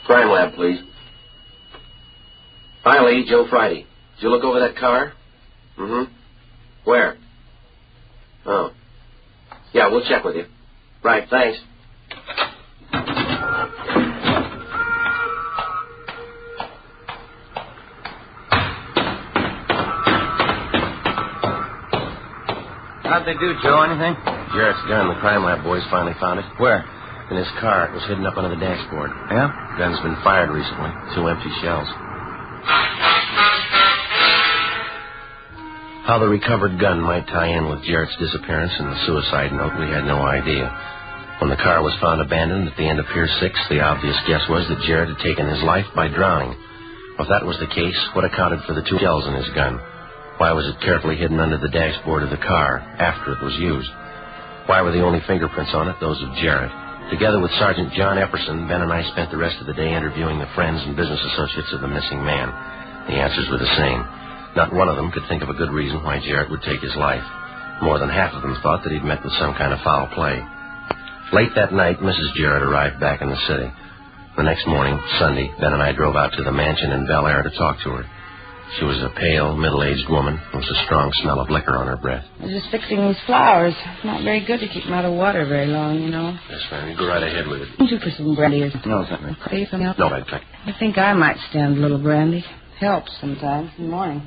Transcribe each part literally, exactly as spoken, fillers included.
Crime lab, please. Hi, Lee. Joe Friday. Did you look over that car? Mm-hmm. Where? Oh. Yeah, we'll check with you. Right, thanks. How'd they do, Joe? Anything? Jarrett's gun. The crime lab boys finally found it. Where? In his car. It was hidden up under the dashboard. Yeah? Gun's been fired recently. Two empty shells. How the recovered gun might tie in with Jarrett's disappearance and the suicide note, we had no idea. When the car was found abandoned at the end of Pier six, the obvious guess was that Jarrett had taken his life by drowning. If that was the case, what accounted for the two shells in his gun? Why was it carefully hidden under the dashboard of the car after it was used? Why were the only fingerprints on it those of Jarrett? Together with Sergeant John Epperson, Ben and I spent the rest of the day interviewing the friends and business associates of the missing man. The answers were the same. Not one of them could think of a good reason why Jarrett would take his life. More than half of them thought that he'd met with some kind of foul play. Late that night, Missus Jarrett arrived back in the city. The next morning, Sunday, Ben and I drove out to the mansion in Bel Air to talk to her. She was a pale, middle-aged woman. There was a strong smell of liquor on her breath. I was just fixing these flowers. Not very good to keep them out of water very long, you know. Yes, ma'am. You go right ahead with it. Would you for some brandy or something? No, something. Coffee, something else? No, I'd thank I think I might stand a little brandy. Helps sometimes in the morning.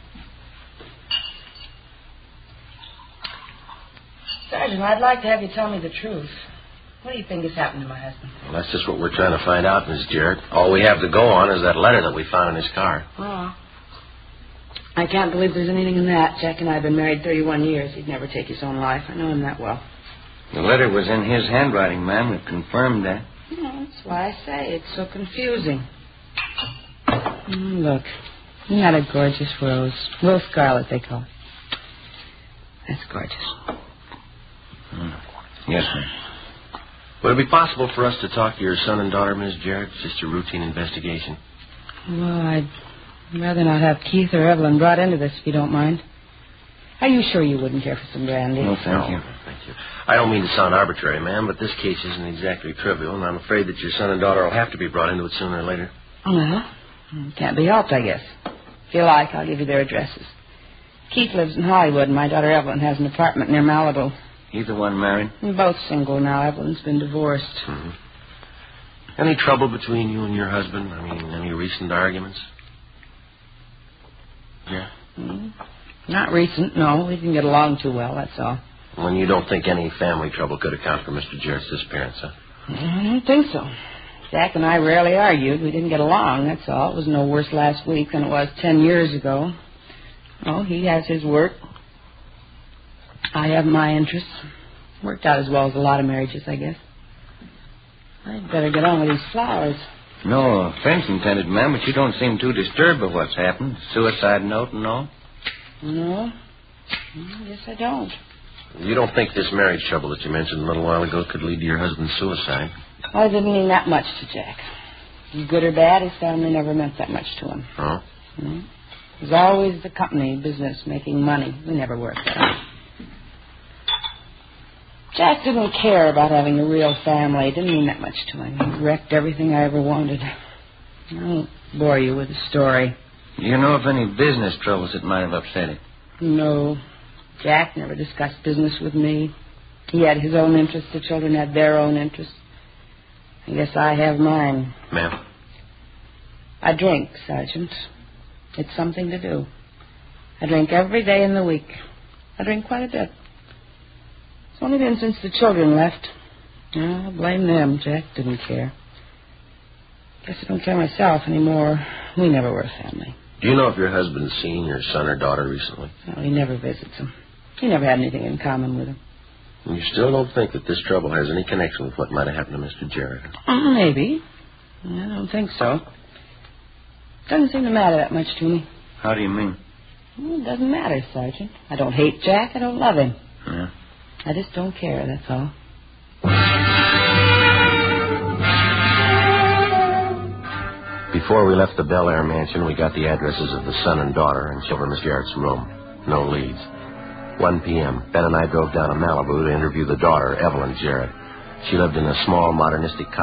Sergeant, I'd like to have you tell me the truth. What do you think has happened to my husband? Well, that's just what we're trying to find out, Miss Jarrett. All we have to go on is that letter that we found in his car. Oh. I can't believe there's anything in that. Jack and I have been married thirty-one years. He'd never take his own life. I know him that well. The letter was in his handwriting, ma'am. It confirmed that. Yeah, that's why I say it's so confusing. Mm, look. Isn't that a gorgeous rose? Rose scarlet, they call it. That's gorgeous. Mm. Yes, ma'am. Would it be possible for us to talk to your son and daughter, Miss Jarrett? Just a routine investigation. Well, I'd rather not have Keith or Evelyn brought into this, if you don't mind. Are you sure you wouldn't care for some brandy? No, thank no, you. Thank you. I don't mean to sound arbitrary, ma'am, but this case isn't exactly trivial, and I'm afraid that your son and daughter will have to be brought into it sooner or later. Well, can't be helped, I guess. If you like, I'll give you their addresses. Keith lives in Hollywood, and my daughter Evelyn has an apartment near Malibu. Either one married? We're both single now. Evelyn's been divorced. Mm-hmm. Any trouble between you and your husband? I mean, any recent arguments? Yeah? Mm, not recent, no. We didn't get along too well, that's all. Well, you don't think any family trouble could account for Mister Jarrett's disappearance, huh? I don't think so. Jack and I rarely argued. We didn't get along, that's all. It was no worse last week than it was ten years ago. Oh, he has his work. I have my interests. Worked out as well as a lot of marriages, I guess. I'd better get on with these flowers. No offense intended, ma'am, but you don't seem too disturbed by what's happened. Suicide note and all? No. I guess I don't. You don't think this marriage trouble that you mentioned a little while ago could lead to your husband's suicide? Well, it didn't mean that much to Jack. Good or bad, his family never meant that much to him. Oh? Mm-hmm. It was always the company, business, making money. We never worked out. Jack didn't care about having a real family. It didn't mean that much to him. He wrecked everything I ever wanted. I won't bore you with the story. Do you know of any business troubles that might have upset it? No. Jack never discussed business with me. He had his own interests. The children had their own interests. I guess I have mine. Ma'am? I drink, Sergeant. It's something to do. I drink every day in the week. I drink quite a bit. It's only been since the children left. Oh, I blame them. Jack didn't care. Guess I don't care myself anymore. We never were a family. Do you know if your husband's seen your son or daughter recently? No, he never visits them. He never had anything in common with them. And you still don't think that this trouble has any connection with what might have happened to Mister Jarrett? Uh, maybe. I don't think so. Doesn't seem to matter that much to me. How do you mean? Well, it doesn't matter, Sergeant. I don't hate Jack. I don't love him. Yeah. I just don't care, that's all. Before we left the Bel Air mansion, we got the addresses of the son and daughter and showed Miss Jarrett's room. No leads. one p.m., Ben and I drove down to Malibu to interview the daughter, Evelyn Jarrett. She lived in a small, modernistic